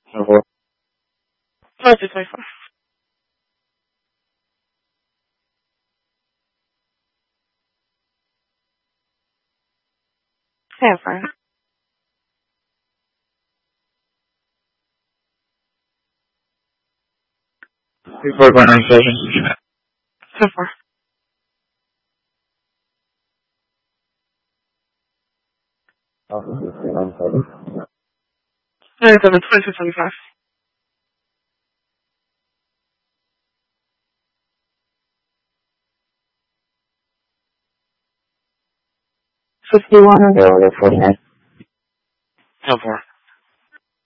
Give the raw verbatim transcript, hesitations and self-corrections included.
ten four. twenty-two twenty-four. ten four. Two four point nine seven. ten four. ninety-seven twenty-two twenty-five. fifty-one forty-nine. ten four.